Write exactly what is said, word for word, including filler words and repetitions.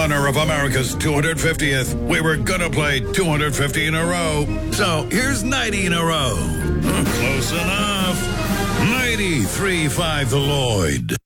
honor of America's two hundred fiftieth, we were gonna play two hundred fifty in a row. So here's ninety in a row. Close enough. ninety-three point five The Lloyd.